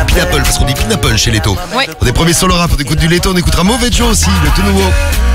Pineapple, parce qu'on dit Pineapple chez Leto. Ouais. On est premiers sur le rap, on écoute du Leto, on écoutera Mauvais Joe aussi, le tout nouveau.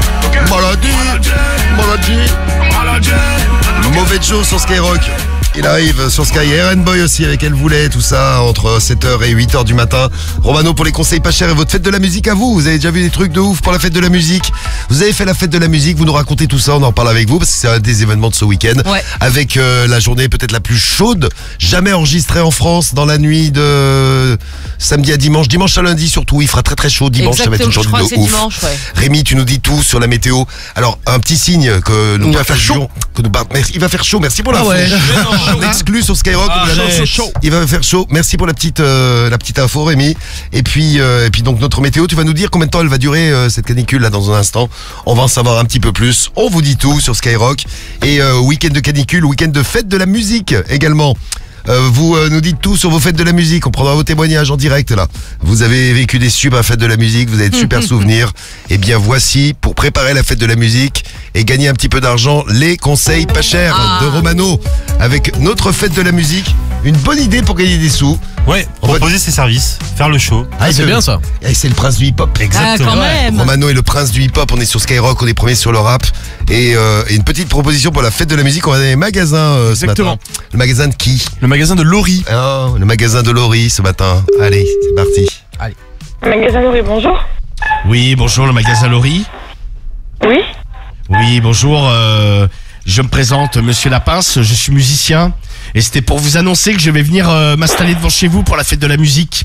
Maladie. Mauvais Joe sur Skyrock. Il arrive sur Sky, RN Boy aussi avec Elle Voulait, tout ça entre 7h et 8h du matin. Romano pour les conseils pas chers et votre fête de la musique à vous. Vous avez déjà vu des trucs de ouf pour la fête de la musique. Vous avez fait la fête de la musique, vous nous racontez tout ça, on en parle avec vous parce que c'est un des événements de ce week-end. Ouais. Avec la journée peut-être la plus chaude jamais enregistrée en France dans la nuit de samedi à dimanche. Dimanche à lundi surtout, il fera très très chaud dimanche, ça va être une journée de ouf. Dimanche, ouais. Rémi, tu nous dis tout sur la météo. Alors, un petit signe que nous partageons. Il va faire chaud, merci pour l'info. On exclut sur Skyrock. Chaud. Il va faire chaud. Merci pour la petite info, Rémi. Et puis donc notre météo, tu vas nous dire combien de temps elle va durer cette canicule là dans un instant. On va en savoir un petit peu plus. On vous dit tout sur Skyrock. Et week-end de canicule, week-end de fête de la musique également. Vous nous dites tout sur vos fêtes de la musique. On prendra vos témoignages en direct là. Vous avez vécu des super fêtes de la musique, vous avez de super souvenirs. Et bien voici, pour préparer la fête de la musique et gagner un petit peu d'argent, les conseils pas chers de Romano. Avec notre fête de la musique, une bonne idée pour gagner des sous. Ouais, proposer ses services, faire le show. C'est bien ça. Et c'est le prince du hip-hop. Exactement. Quand même. Romano est le prince du hip-hop, on est sur Skyrock, on est premier sur le rap. Et une petite proposition pour la fête de la musique, on va dans les magasins ce Exactement. matin. Le magasin de qui? Le magasin de Laurie. Le magasin de Laurie ce matin. Allez, c'est parti. Magasin Laurie, bonjour. Oui, bonjour, le magasin Laurie. Oui. Oui, bonjour, je me présente, Monsieur Lapince, je suis musicien. Et c'était pour vous annoncer que je vais venir m'installer devant chez vous pour la fête de la musique.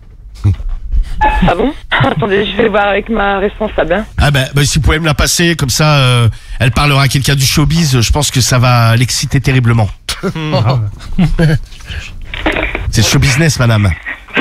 Ah bon? Attendez, je vais voir avec ma responsable. Hein. Ah bah, si vous pouvez me la passer, comme ça, elle parlera à quelqu'un du showbiz, je pense que ça va l'exciter terriblement. C'est le show business, madame.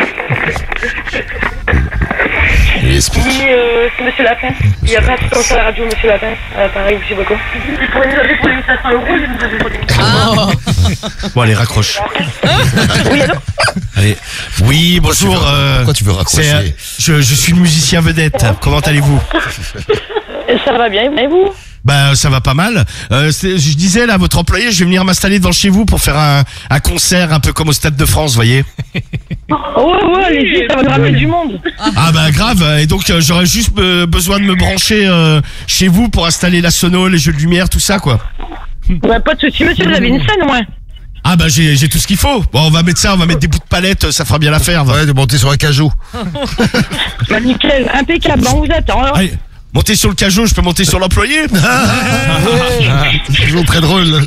Oui, c'est Monsieur Lapin. Il y a pas de temps à la radio, Monsieur Lapin. Pareil, je sais pas quoi. Il pourrait nous appeler pour les 500 euros, il nous avait pas dit. Bon, allez, raccroche. Oui, allô? Allez. Oui, bonjour. Pourquoi tu veux raccrocher? Je suis le musicien vedette. Comment allez-vous? Ça va bien, et vous? Bah ça va pas mal. Je disais là, votre employé, je vais venir m'installer devant chez vous pour faire un concert un peu comme au Stade de France, voyez. Ouais, allez-y, ça va nous ramener du monde. Ah bah grave. Et donc j'aurais juste besoin de me brancher chez vous pour installer la sono, les jeux de lumière, tout ça quoi. Bah, pas de soucis, monsieur, vous avez une scène, ouais. Ah bah j'ai tout ce qu'il faut. Bon, on va mettre ça, on va mettre des bouts de palette, ça fera bien l'affaire. Ouais, de monter sur un cajou. Bah nickel, impeccable, on vous attend. Alors. Allez, monter sur le cajot, je peux monter sur l'employé. C'est toujours très drôle.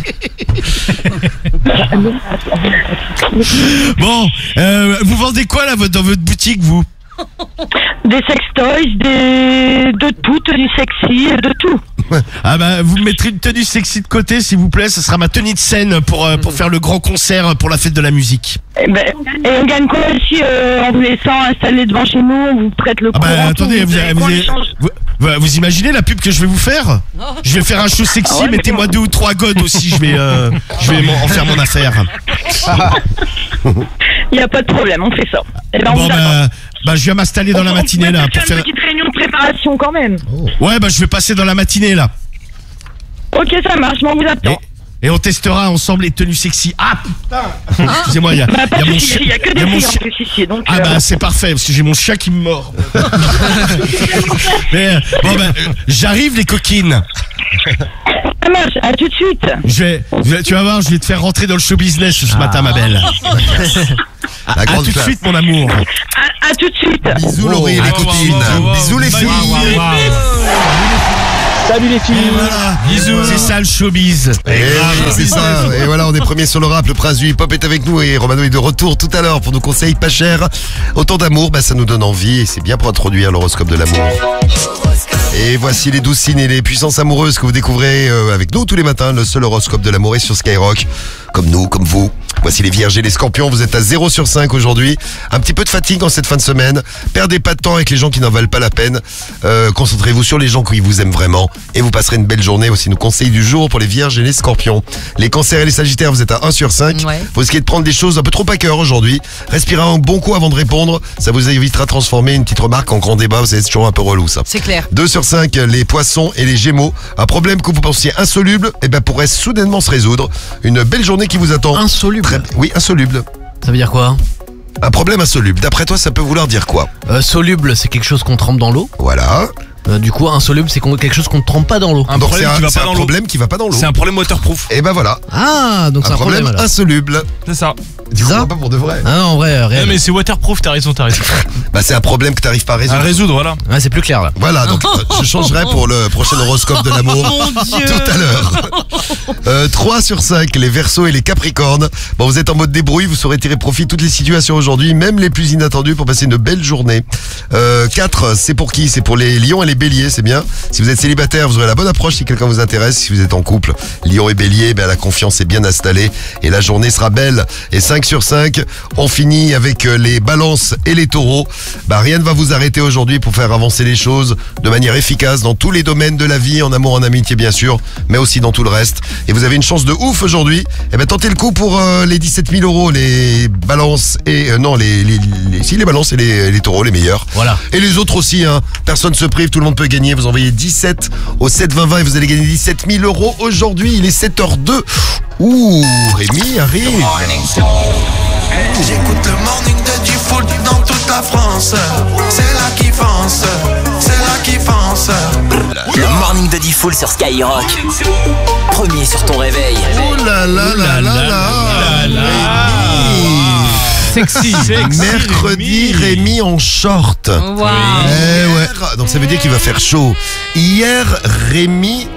Bon, vous vendez quoi là dans votre boutique, vous? Des sextoys, de tout, tenue sexy, de tout. Ah bah vous me mettrez une tenue sexy de côté s'il vous plaît, ça sera ma tenue de scène pour faire le grand concert pour la fête de la musique. Et on gagne quoi aussi en vous laissant installer devant chez nous, on vous prête le Ah bah courant, attendez, tout, vous imaginez la pub que je vais vous faire? Je vais faire un show sexy, Ah ouais, mettez-moi 2 ou 3 godes aussi, je vais en faire mon affaire. Il n'y a pas de problème, on fait ça. Et ben, on Bon vous attend. bah je viens m'installer dans la matinée là pour faire une petite réunion de préparation quand même. Ouais bah je vais passer dans la matinée là. Ok, ça marche, on vous attend. Et on testera ensemble les tenues sexy. Ah putain. Excusez-moi, il y a Pas de mon soucis, chien. il y a que il y des a mon filles en chien. plus ici, donc. Ah bah c'est parfait parce que j'ai mon chien qui me mord. Mais bon bah j'arrive les coquines. Ça marche, à tout de suite. Tu vas voir, je vais te faire rentrer dans le show business ce matin ma belle. La À grande tout de classe. suite mon amour. À tout de suite. Bisous Laurie, les copines. Bisous les filles. Salut les filles. Voilà. Bisous. C'est ça le showbiz. Et c'est ça. Et voilà, on est premier sur le rap. Le prince du hip-hop est avec nous et Romano est de retour tout à l'heure pour nos conseils pas chers. Autant d'amour, ça nous donne envie et c'est bien pour introduire l'horoscope de l'amour. Et voici les douces signes et les puissances amoureuses que vous découvrez avec nous tous les matins. Le seul horoscope de l'amour est sur Skyrock. Comme nous, comme vous. Voici les vierges et les scorpions. Vous êtes à 0 sur 5 aujourd'hui. Un petit peu de fatigue en cette fin de semaine. Perdez pas de temps avec les gens qui n'en valent pas la peine. Concentrez-vous sur les gens qui vous aiment vraiment. Et vous passerez une belle journée. Voici nos conseils du jour pour les vierges et les scorpions. Les cancers et les sagittaires, vous êtes à 1 sur 5. Ouais. Vous risquez de prendre des choses un peu trop à cœur aujourd'hui. Respirez un bon coup avant de répondre. Ça vous évitera de transformer une petite remarque en grand débat. Vous savez, c'est toujours un peu relou ça. C'est clair. 2 sur 5, les poissons et les gémeaux. Un problème que vous pensiez insoluble, pourrait soudainement se résoudre. Une belle journée qui vous attend. Insoluble. Oui, insoluble. Ça veut dire quoi? Un problème insoluble. D'après toi, ça peut vouloir dire quoi? Soluble, c'est quelque chose qu'on trempe dans l'eau. Voilà. Du coup, insoluble, c'est quelque chose qu'on ne trempe pas dans l'eau. Un Donc problème qui va pas dans l'eau. problème qui va pas dans l'eau. C'est un problème waterproof. Et ben voilà. Ah, donc c'est Un un problème problème alors. insoluble. C'est ça. Tu ça comprends pas pour de vrai. Ah non, en vrai, Ouais, réel. mais c'est waterproof, t'as raison. Bah c'est un problème que t'arrives pas à À résoudre. résoudre, voilà. Ouais, c'est plus clair là. Voilà, donc je changerai pour le prochain horoscope de l'amour tout à l'heure. 3 sur 5, les Verseaux et les Capricornes. Bon, vous êtes en mode débrouille, vous saurez tirer profit de toutes les situations aujourd'hui, même les plus inattendues pour passer une belle journée. 4, c'est pour qui? C'est pour les Lions et les Béliers, c'est bien. Si vous êtes célibataire, vous aurez la bonne approche si quelqu'un vous intéresse. Si vous êtes en couple, Lions et Béliers, ben, la confiance est bien installée et la journée sera belle. Et 5 sur 5, on finit avec les Balances et les Taureaux. Bah, rien ne va vous arrêter aujourd'hui pour faire avancer les choses de manière efficace dans tous les domaines de la vie, en amour, en amitié bien sûr, mais aussi dans tout le reste. Et vous avez une chance de ouf aujourd'hui. Eh ben tentez le coup pour les 17 000 euros, les Balances et les Balances et les Taureaux, les meilleurs. Voilà. Et les autres aussi, hein. Personne se prive, tout le monde peut gagner. Vous envoyez 17 au 7 20 20 et vous allez gagner 17 000 euros aujourd'hui. Il est 7h02. Ouh, Rémi arrive. J'écoute le morning de Diffoul dans toute la France. C'est là qui fonce, c'est là qui fonce. Le morning de Diffoul sur Skyrock. Premier sur ton réveil. Oh là là là là là. Sexy. Mercredi, Rémi en short. Waouh. Ouais. Donc ça veut dire qu'il va faire chaud. Hier, Rémi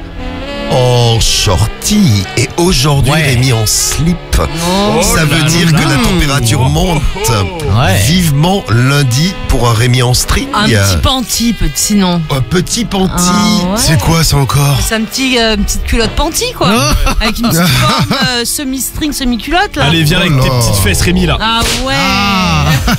en shorty et aujourd'hui Ouais. Rémi en slip. Oh Ça veut dire que la température monte Ouais. vivement lundi pour un Rémi en street. Un petit panty, sinon. Un petit panty. Ah, ouais. C'est quoi ça encore? C'est une petite culotte panty, quoi. Avec une petite forme semi-string, semi-culotte, là. Allez, viens avec Oh tes là. petites fesses, Rémi, là. Ah ouais.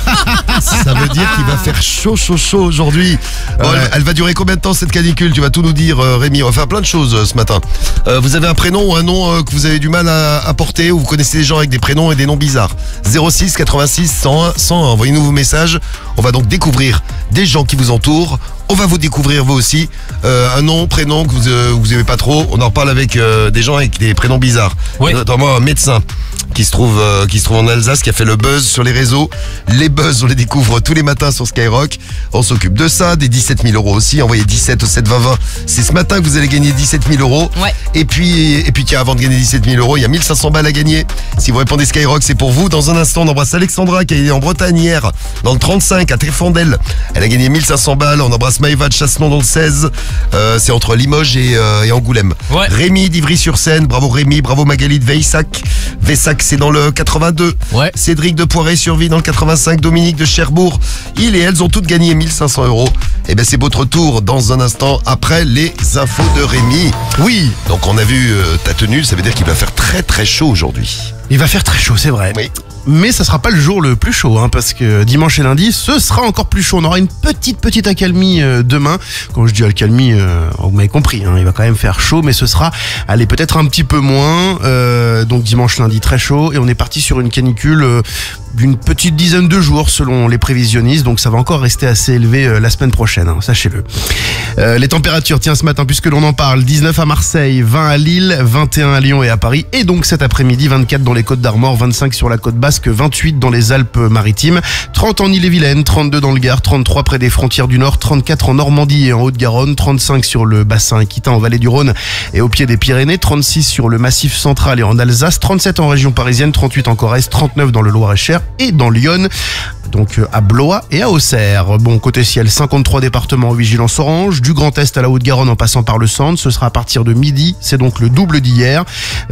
Ça veut dire qu'il va faire chaud aujourd'hui. Bon, Ouais. elle va durer combien de temps cette canicule? Tu vas tout nous dire, Rémi. On va faire plein de choses ce matin. Vous avez un prénom ou un nom que vous avez du mal à porter, ou vous connaissez des gens avec des prénoms et des noms bizarres? 06 86 101 101. Envoyez-nous vos messages. On va donc découvrir des gens qui vous entourent. On va vous découvrir vous aussi. Un nom, prénom que vous aimez pas trop. On en reparle avec des gens avec des prénoms bizarres. Ouais. Notamment un médecin qui se trouve en Alsace, qui a fait le buzz sur les réseaux. Les buzz, on les découvre tous les matins sur Skyrock. On s'occupe de ça, des 17 000 euros aussi. Envoyez 17 au 7 20 20. C'est ce matin que vous allez gagner 17 000 euros. Ouais. Et puis tiens, avant de gagner 17 000 euros, il y a 1500 balles à gagner. Si vous répondez Skyrock, c'est pour vous. Dans un instant, on embrasse Alexandra qui est en Bretagne hier, dans le 35 à Tréfondel. Elle a gagné 1500 balles. On embrasse Maëva de Chassenon dans le 16. C'est entre Limoges et Angoulême. Ouais. Rémi d'Ivry-sur-Seine. Bravo Rémi, bravo Magali de Veissac. Veissac, c'est dans le 82. Ouais. Cédric de Poiré-sur-Vie dans le 85. Dominique de Cherbourg. Ils et elles ont toutes gagné 1500 euros. Et ben c'est votre tour dans un instant après les infos de Rémi. Oui, Donc on a vu ta tenue, ça veut dire qu'il va faire très très chaud aujourd'hui. il va faire très chaud, c'est vrai. Oui. Mais ça sera pas le jour le plus chaud, hein, parce que dimanche et lundi, ce sera encore plus chaud. On aura une petite accalmie demain. Quand je dis accalmie, vous m'avez compris, hein, il va quand même faire chaud, mais ce sera, allez, peut-être un petit peu moins. Donc dimanche, lundi, très chaud. Et on est parti sur une canicule d'une petite dizaine de jours, selon les prévisionnistes. Donc ça va encore rester assez élevé la semaine prochaine, hein, sachez-le. Les températures, tiens, ce matin, puisque l'on en parle, 19 à Marseille, 20 à Lille, 21 à Lyon et à Paris. Et donc cet après-midi, 24 dans les Côtes d'Armor, 25 sur la côte basque, 28 dans les Alpes-Maritimes, 30 en Ille-et-Vilaine, 32 dans le Gard, 33 près des frontières du Nord, 34 en Normandie et en Haute-Garonne, 35 sur le bassin aquitain en vallée du Rhône et au pied des Pyrénées, 36 sur le Massif central et en Alsace, 37 en région parisienne, 38 en Corrèze, 39 dans le Loir-et-Cher et dans Lyon. Donc à Blois et à Auxerre. Bon, côté ciel, 53 départements en vigilance orange, du Grand Est à la Haute-Garonne en passant par le centre. Ce sera à partir de midi, c'est donc le double d'hier.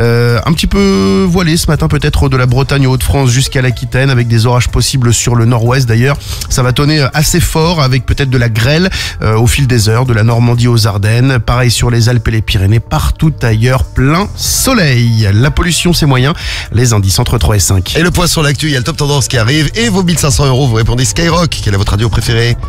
Un petit peu voilé ce matin, peut-être de la Bretagne aux Hauts-de-France jusqu'à l'Aquitaine, avec des orages possibles sur le nord-ouest d'ailleurs. Ça va tonner assez fort, avec peut-être de la grêle au fil des heures, de la Normandie aux Ardennes. Pareil sur les Alpes et les Pyrénées, partout ailleurs, plein soleil. La pollution, c'est moyen. Les indices entre 3 et 5. Et le point sur l'actu, il y a le top tendance qui arrive et vos 1500 euros, vous répondez Skyrock. Quelle est votre radio préférée?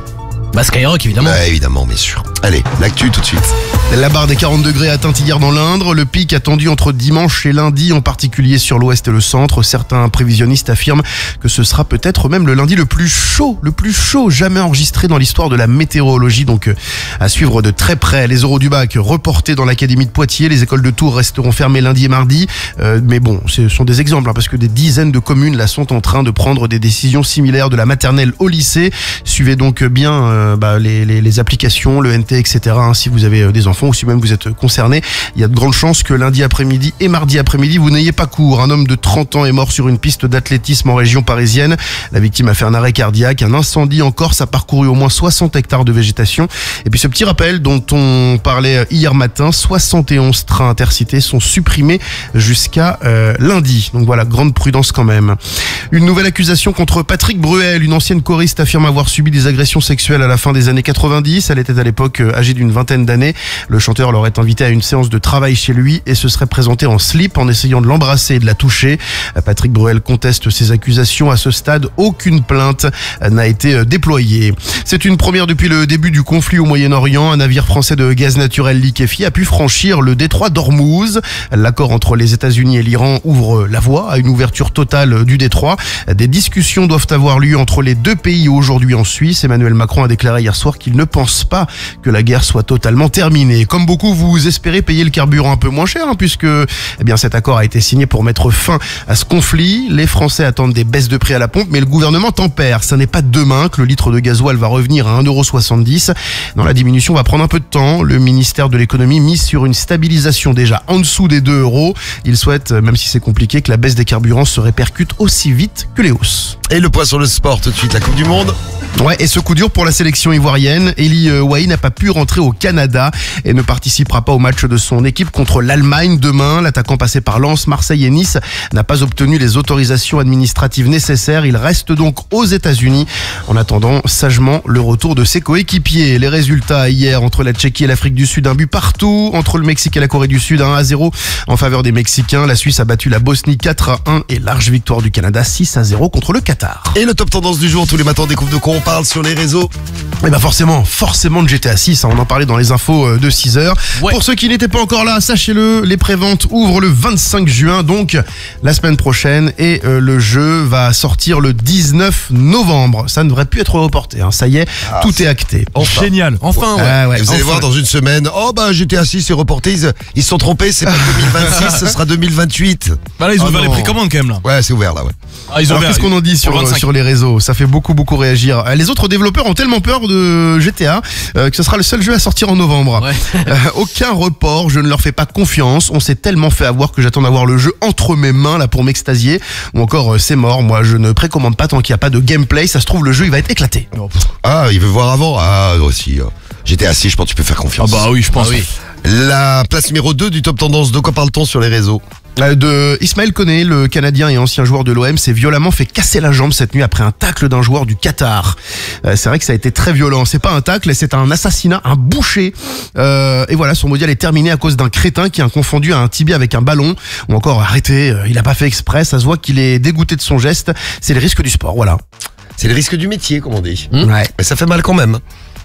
Bah Skyrock évidemment. Bah évidemment, bien sûr. Allez, l'actu tout de suite. La barre des 40 degrés atteinte hier dans l'Indre. Le pic attendu entre dimanche et lundi, en particulier sur l'ouest et le centre. Certains prévisionnistes affirment que ce sera peut-être même le lundi le plus chaud jamais enregistré dans l'histoire de la météorologie. Donc à suivre de très près. Les oraux du bac reportés dans l'académie de Poitiers. Les écoles de Tours resteront fermées lundi et mardi. Mais bon, ce sont des exemples parce que des dizaines de communes là sont en train de prendre des décisions similaires de la maternelle au lycée. Suivez donc bien les applications, le NT, etc. Si vous avez des enfants ou si même vous êtes concerné, il y a de grandes chances que lundi après-midi et mardi après-midi, vous n'ayez pas cours. Un homme de 30 ans est mort sur une piste d'athlétisme en région parisienne. La victime a fait un arrêt cardiaque. Un incendie en Corse a parcouru au moins 60 hectares de végétation. Et puis ce petit rappel dont on parlait hier matin, 71 trains intercités sont supprimés jusqu'à lundi. Donc voilà, grande prudence quand même. Une nouvelle accusation contre Patrick Bruel. Une ancienne choriste affirme avoir subi des agressions sexuelles à la fin des années 90. Elle était à l'époque âgée d'une vingtaine d'années. Le chanteur l'aurait invité à une séance de travail chez lui et se serait présenté en slip en essayant de l'embrasser et de la toucher. Patrick Bruel conteste ces accusations. À ce stade, aucune plainte n'a été déployée. C'est une première depuis le début du conflit au Moyen-Orient. Un navire français de gaz naturel liquéfié a pu franchir le détroit d'Ormuz. L'accord entre les États-Unis et l'Iran ouvre la voie à une ouverture totale du détroit. Des discussions doivent avoir lieu entre les deux pays aujourd'hui en Suisse. Emmanuel Macron a déclaré hier soir qu'il ne pense pas que la guerre soit totalement terminée. Comme beaucoup, vous espérez payer le carburant un peu moins cher, puisque cet accord a été signé pour mettre fin à ce conflit. Les Français attendent des baisses de prix à la pompe, mais le gouvernement tempère. Ça n'est pas demain que le litre de gasoil va revenir à 1,70 €. Non, la diminution va prendre un peu de temps. Le ministère de l'économie mise sur une stabilisation déjà en dessous des 2 €. Il souhaite, même si c'est compliqué, que la baisse des carburants se répercute aussi vite que les hausses. Et le point sur le sport tout de suite, la Coupe du Monde. Ouais, et ce coup dur pour la sélection ivoirienne. Eli Wahi n'a pas pu rentrer au Canada et ne participera pas au match de son équipe contre l'Allemagne demain. L'attaquant passé par Lens, Marseille et Nice n'a pas obtenu les autorisations administratives nécessaires. Il reste donc aux États-Unis en attendant sagement le retour de ses coéquipiers. Les résultats hier entre la Tchéquie et l'Afrique du Sud, un but partout. Entre le Mexique et la Corée du Sud, 1-0 en faveur des Mexicains. La Suisse a battu la Bosnie 4-1 et large victoire du Canada 6-0 contre le Qatar. Et le top tendance du jour, tous les matins on découvre de quoi on parle sur les réseaux. Et forcément de GTA 6, on en parlait dans les infos de 6h. Ouais. Pour ceux qui n'étaient pas encore là, sachez-le, les préventes ouvrent le 25 juin, donc la semaine prochaine, et le jeu va sortir le 19 novembre. Ça ne devrait plus être reporté, ça y est, tout est acté. Génial. Enfin ouais. Ah ouais, Et vous allez enfin. voir dans une semaine, GTA 6 est reporté, ils se sont trompés, c'est pas 2026, ce sera 2028. Bah là, ils ont ouvert non. les précommandes quand même là. Ouais, c'est ouvert là, ouais. Ah, ils ont Alors ouvert. qu'est-ce qu'on en dit Pour le 25. sur les réseaux? Ça fait beaucoup réagir. Les autres développeurs ont tellement peur de GTA que ce sera le seul jeu à sortir en novembre. Ouais. Aucun report, je ne leur fais pas confiance. On s'est tellement fait avoir que j'attends d'avoir le jeu entre mes mains là pour m'extasier. Ou encore c'est mort, moi je ne précommande pas tant qu'il n'y a pas de gameplay. Ça se trouve le jeu il va être éclaté. Ah, il veut voir avant. Ah, aussi. GTA 6, je pense que tu peux faire Ah confiance. bah oui, je pense. oui. La place numéro 2 du top tendance, de quoi parle-t-on sur les réseaux? De Ismaël Koné, le Canadien et ancien joueur de l'OM, s'est violemment fait casser la jambe cette nuit après un tacle d'un joueur du Qatar. C'est vrai que ça a été très violent. C'est pas un tacle, c'est un assassinat, un boucher. Et voilà, son mondial est terminé à cause d'un crétin qui a confondu un tibia avec un ballon. Ou encore arrêté, il a pas fait exprès. Ça se voit qu'il est dégoûté de son geste. C'est le risque du sport, voilà. C'est le risque du métier, comme on dit. Ouais. Mais ça fait mal quand même.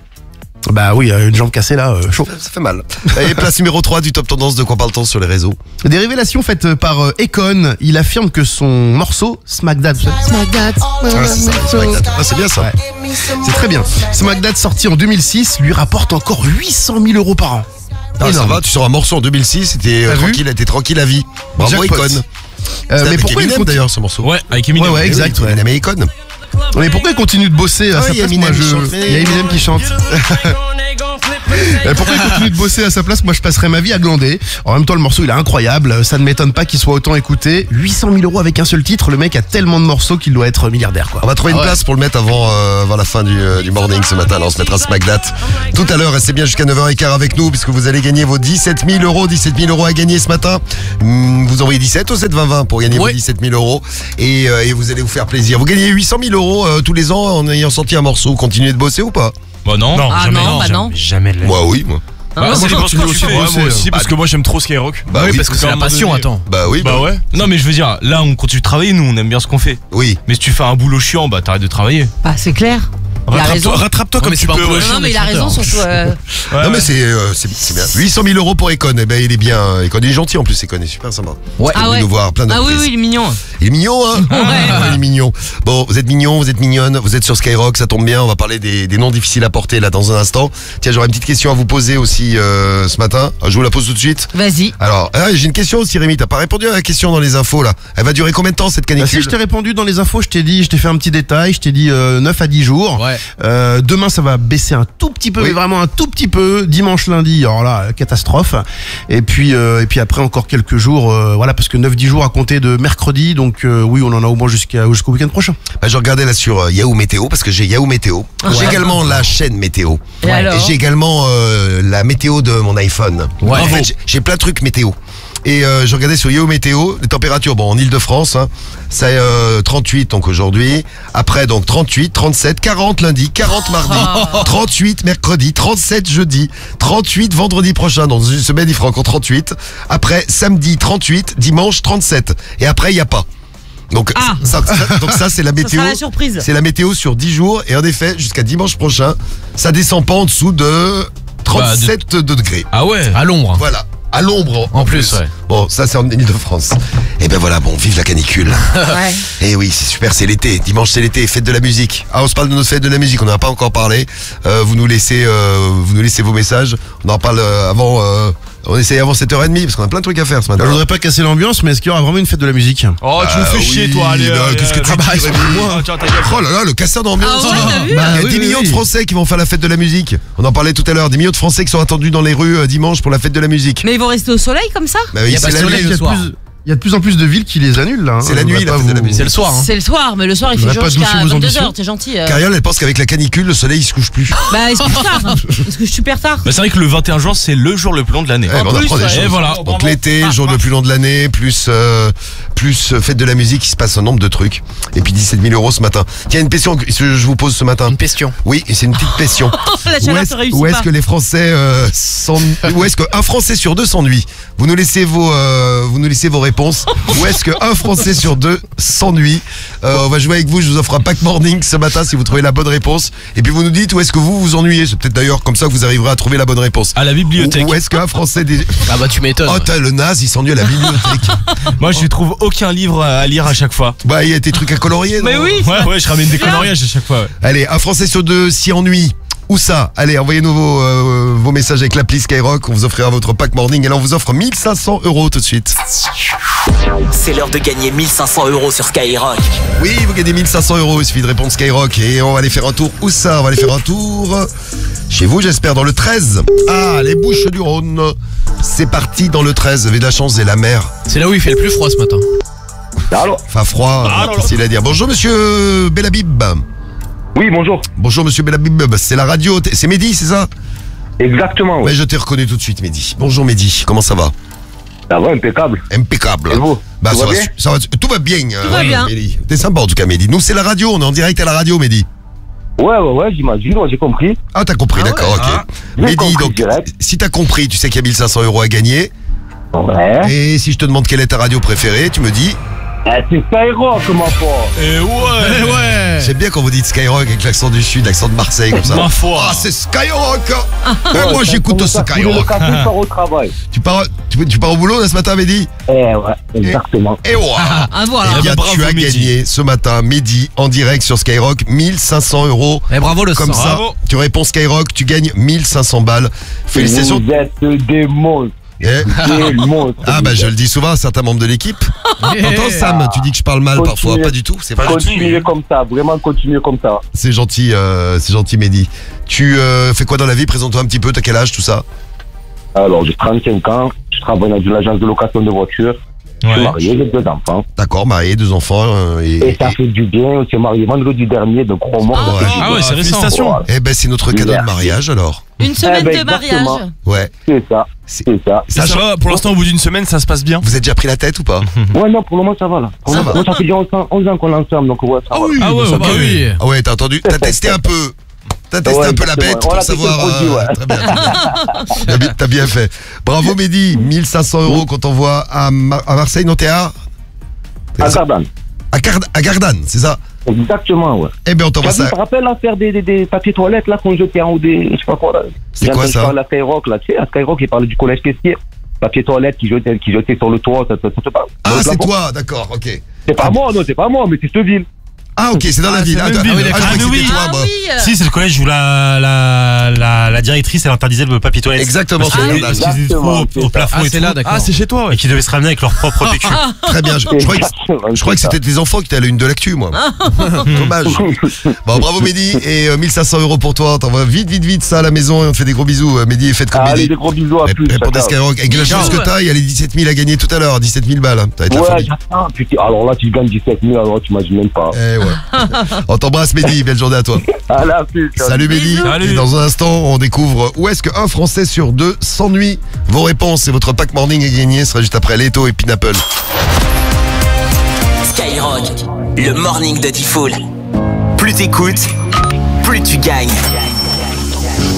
Bah oui, une jambe cassée là, chaud. Ça fait mal. Et place numéro 3 du top tendance, de quoi parle-t-on sur les réseaux? Des révélations faites par Akon. Il affirme que son morceau Smack That. Ah, c'est ça, c'est bien ça. Ouais. C'est très bien. Smack That, sorti en 2006, lui rapporte encore 800 000 € par an. Ah, ça Énorme. va, tu sors un morceau en 2006, t'es T'as vu tranquille à vie. Bravo Jackpot. Akon. C'était Mais avec pourquoi il Eminem continue d'ailleurs ce morceau. Ouais, avec Eminem. Ouais, exact. Ouais. Eminem et Akon. Mais pourquoi il continue de bosser à Ah, sa il y a place? Eminem Moi, qui chante. il y a Eminem qui chante. Pourquoi il continue de bosser à sa place? Moi, je passerais ma vie à glander. En même temps, le morceau, il est incroyable. Ça ne m'étonne pas qu'il soit autant écouté. 800 000 € avec un seul titre. Le mec a tellement de morceaux qu'il doit être milliardaire, quoi. On va trouver une Ah ouais. place pour le mettre avant la fin du morning ce matin. Alors on se mettra Smack That tout à l'heure. Restez bien jusqu'à 9h15 avec nous puisque vous allez gagner vos 17 000 €. 17 000 € à gagner ce matin. Vous envoyez 17 au 7 20 20 pour gagner vos Ouais. 17 000 € et vous allez vous faire plaisir. Vous gagnez 800 000 € tous les ans en ayant sorti un morceau. Vous continuez de bosser ou pas? Bah non. Ah non, bah non. Jamais de la vie. Moi oui, moi. Bah, moi, c'est je parce que continue tu aussi de fais. bosser, Moi aussi, parce bah, que moi j'aime trop Skyrock. Bah oui, parce que c'est la à un moment passion, donné- attends. Bah oui, Bah ouais. Non mais je veux dire, là on continue de travailler, nous on aime bien ce qu'on fait. oui. Mais si tu fais un boulot chiant, bah t'arrêtes de travailler. Bah c'est clair. Il a raison. Rattrape-toi Ouais, comme mais tu c'est pas peux. un peu Ouais. chiant Non, mais il d'être a raison, chanteur. surtout. Non mais c'est bien. 800 000 euros pour Econ. Eh ben il est bien. Econ il est gentil en plus. Econ est super sympa. Ouais. Ah Il est ouais. venu nous voir plein de Ah oui, reprises. oui, il est mignon. Il est mignon, hein Il est mignon. Bon, vous êtes mignons, vous êtes mignonnes, vous êtes sur Skyrock, ça tombe bien. On va parler des noms difficiles à porter là dans un instant. Tiens, j'aurais une petite question à vous poser aussi ce matin. Je vous la pose tout de suite. Vas-y. Alors, j'ai une question aussi, Rémi. T'as pas répondu à la question dans les infos là. Elle va durer combien de temps cette Bah, canicule si je t'ai répondu dans les infos, je t'ai fait un petit détail, je t'ai dit 9 à 10 jours. Ouais. Demain ça va baisser un tout petit peu, Oui. mais vraiment un tout petit peu. Dimanche, lundi, alors là, catastrophe. Et puis après encore quelques jours, voilà, parce que 9-10 jours à compter de mercredi, donc oui, on en a au moins jusqu'au week-end prochain. Bah, je regardais là sur Yahoo Météo parce que j'ai Yahoo Météo. J'ai également la chaîne Météo. Et alors j'ai également la météo de mon iPhone. Ouais. En fait, j'ai plein de trucs météo. Et je regardais sur Yahoo Météo, les températures, bon, en Ile-de-France, hein, c'est 38 donc aujourd'hui. Après, donc 38, 37, 40 lundi, 40 mardi, 38 mercredi, 37 jeudi, 38 vendredi prochain. Dans une semaine, il fera encore 38. Après, samedi, 38, dimanche, 37. Et après, il n'y a pas. Donc, Ah. donc ça, c'est la Ça météo. sera la surprise. C'est la météo sur 10 jours. Et en effet, jusqu'à dimanche prochain, ça descend pas en dessous de 37 degrés. Ah ouais. À l'ombre. Voilà. À l'ombre. En plus, ouais. Bon, ça c'est en Ile-de-France. Et ben voilà, bon, vive la canicule. Ouais. Et oui, c'est super, c'est l'été. Dimanche, c'est l'été, fête de la musique. Ah, on se parle de notre fête de la musique, on n'en a pas encore parlé. Vous nous laissez vos messages. On en parle on essaye avant 7h30 parce qu'on a plein de trucs à faire ce matin. Je voudrais pas casser l'ambiance, mais est-ce qu'il y aura vraiment une fête de la musique? Oh, tu nous fais chier, oui, toi. Allez, là, allez, qu'est-ce que tu allez. dis, Rémi? Moi, tiens, ta gueule. Oh là là, le casseur d'ambiance. Ah ouais, t'as vu Il y a oui, 10 millions oui. de Français qui vont faire la fête de la musique. On en parlait tout à l'heure. 10 millions de Français qui sont attendus dans les rues dimanche pour la fête de la musique. Mais ils vont rester au soleil comme ça? Bah oui, Il y a pas c'est de la soleil nuit. le soir. Il y a de plus en plus de villes qui les annulent là. hein. C'est la On nuit, va la pas fête de la vous- musique. C'est le soir. Hein. C'est le soir, mais le soir il Vous fait aurez jour pas jusqu'à douché vos 22h, ambitions t'es gentil. Cariole, elle pense qu'avec la canicule, le soleil il se couche plus. Bah, il se couche tard. Parce que je suis super tard. Bah, c'est vrai que le 21 juin, c'est le jour le plus long de l'année. Ouais, bah, on plus, apprend des ouais. choses. Et voilà. Donc l'été, jour le plus long de l'année, plus fête de la musique, il se passe un nombre de trucs. Et puis 17 000 euros ce matin. Tiens, une question que je vous pose ce matin. Une question. Oui, et c'est une petite question. La chaleur te réussit Où est-ce pas. que les Français où est-ce qu'un Français sur deux s'ennuie? Vous nous laissez vos réponses. Où est-ce qu'un Français sur deux s'ennuie? On va jouer avec vous. Je vous offre un pack morning ce matin si vous trouvez la bonne réponse. Et puis vous nous dites où est-ce que vous vous ennuyez. C'est peut-être d'ailleurs comme ça que vous arriverez à trouver la bonne réponse. À la bibliothèque. Où est-ce qu'un Français Ah bah tu m'étonnes. Oh, t'as le naze, il s'ennuie à la bibliothèque. Moi, je trouve aucun livre à lire à chaque fois. Bah, il y a des trucs à colorier, non? Mais oui. Ouais, je ramène des coloriages à chaque fois. Ouais. Allez, un Français sur deux s'y ennuie. Où ça? Allez, envoyez-nous vos messages avec l'appli Skyrock. On vous offrira votre pack morning. Et là, on vous offre 1500 € tout de suite. C'est l'heure de gagner 1500 € sur Skyrock. Oui, vous gagnez 1500 €. Il suffit de répondre Skyrock. Et on va aller faire un tour. Où ça? On va aller faire un tour chez vous, j'espère, dans le 13. Ah, les Bouches du Rhône. C'est parti dans le 13. Vous avez de la chance, et la mer. C'est là où il fait le plus froid ce matin. Enfin, froid, facile à dire. Bonjour, monsieur Bellabib. Oui, bonjour. Bonjour, monsieur Bellabib. C'est la radio. C'est Mehdi, c'est ça? Exactement, oui. Ouais, je t'ai reconnu tout de suite, Mehdi. Bonjour, Mehdi. Comment ça va? Ça va, impeccable. Impeccable. Et vous? Bah, Tout ça va bien? ça va, tout va bien. Tout va bien. Mehdi. T'es sympa en tout cas, Mehdi. Nous, c'est la radio. On est en direct à la radio, Mehdi. Ouais, j'imagine, j'ai compris. Ah, t'as compris, d'accord, ok. J'ai Mehdi, compris, donc, direct. si t'as compris, tu sais qu'il y a 1500 € à gagner. Ouais. Et si je te demande quelle est ta radio préférée, tu me dis. C'est Skyrock, ma foi. Et ouais. J'aime bien quand vous dites Skyrock avec l'accent du Sud, l'accent de Marseille, comme ça. Ma foi. Ah, c'est Skyrock. Moi, j'écoute ça. Le Skyrock. café, je pars au travail. Tu pars au boulot là ce matin, Mehdi? Ouais, exactement. Et voilà. Ah voilà. Eh bien, bravo, tu as Mehdi. gagné ce matin, Mehdi, en direct sur Skyrock, 1500 €. Et bravo le Comme sang. ça, Bravo. tu réponds Skyrock, tu gagnes 1500 balles. Félicitations. Vous êtes des monstres. Eh. Des monstres. Ah bah je le dis souvent à certains membres de l'équipe. T'entends Sam, tu dis que je parle mal parfois, Continuez. pas du tout, c'est pas Continuez comme ça, vraiment continuez comme ça. C'est gentil Mehdi. Tu fais quoi dans la vie? Présente-toi un petit peu, t'as quel âge, tout ça? Alors, j'ai 35 ans, je travaille dans l'agence de location de voitures. Je suis Ouais. marié, j'ai 2 enfants. D'accord, marié, 2 enfants. Et ça fait du bien, on s'est marié vendredi dernier, donc crois-moi, ça ouais. fait du Ah bien. ouais, c'est récent. félicitations. Voilà. Eh ben c'est notre cadeau de Merci. mariage alors. Une semaine ben, de mariage. exactement. Ouais. C'est ça, C'est- c'est ça. Ça va, pour l'instant, au bout d'une semaine, ça se passe bien. Vous avez déjà pris la tête ou pas? Ouais, non, pour le moment, ça va, là. Ça va. Moi, ça fait déjà 11 ans qu'on est ensemble, donc ouais, ça va. Ah ouais, bah bah oui. oui. Ah ouais, t'as entendu? T'as testé un peu. T'as testé Ouais, un peu la exactement. bête pour On a testé savoir. le produit, ouais. Très bien. T'as bien fait. Bravo Mehdi, 1500 € qu'on t'envoie à Marseille, non t'es à À Gardanne. à Gardanne, c'est ça? Exactement, ouais. Eh bien, on t'envoie Tu ça. te rappelles l'affaire des papiers toilettes là qu'on jetait en haut des. Je sais pas quoi là. C'est quoi, ça? La Skyrock là, tu sais, à Skyrock, il parlait du collège caissier. Papier toilette qui jetait sur le toit, ça te parle. Ah, Donc, c'est là, toi, d'accord, ok. C'est pas moi, non, c'est pas moi, mais c'est cette ville. Ah, ok, c'est dans la ville. c'est la même ville. Je croyais que c'était toi, Ah moi. oui. Si, c'est le collège où la directrice, elle interdisait le papier toilette. Exactement, Parce c'est qu'ils là. utilisaient trop au plafond Ah, et c'est tout. là, d'accord. Ah, c'est chez toi, ouais. Et qui devaient se ramener avec leur propre PQ. Très bien, je croyais que c'était tes enfants qui étaient à la une de l'actu, moi. Dommage. Bon, bravo Mehdi, et 1500 € pour toi. T'envoies vite ça à la maison et on te fait des gros bisous. Mehdi, et faites comme Allez, Mehdi. des gros bisous à plus. Pour des ciao. Skyrock. Avec la chance que t'as, il y a les 17 000 à gagner tout à l'heure. 17 000 balles. Hein. Ça va être la Ouais, folie. j'attends, putain. Alors là, tu gagnes 17 000, alors tu m'imagines même pas. Eh ouais. On t'embrasse Mehdi, belle journée à toi. À la plus. Salut Mehdi. Salut. Et dans un instant, on découvre où est-ce qu'un Français sur deux s'ennuie. Vos réponses et votre pack morning est gagné. Ce sera juste après Leto et Pineapple. Skyrock, le morning de Diffoul. Plus t'écoutes, plus tu gagnes.